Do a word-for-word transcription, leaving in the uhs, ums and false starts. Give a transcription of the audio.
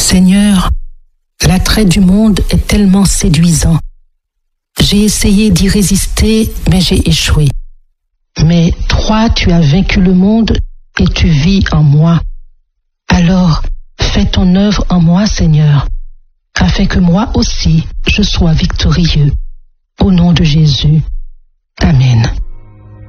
Seigneur, l'attrait du monde est tellement séduisant. J'ai essayé d'y résister, mais j'ai échoué. Mais toi, tu as vaincu le monde et tu vis en moi. Alors, fais ton œuvre en moi, Seigneur, afin que moi aussi, je sois victorieux. Au nom de Jésus. Amen.